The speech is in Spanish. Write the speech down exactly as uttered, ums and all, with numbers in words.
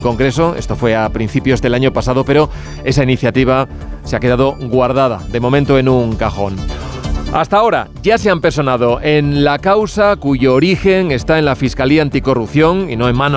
Congreso, esto fue a principios del año pasado, pero esa iniciativa se ha quedado guardada, de momento en un cajón. Hasta ahora ya se han personado en la causa cuyo origen está en la Fiscalía Anticorrupción y no en manos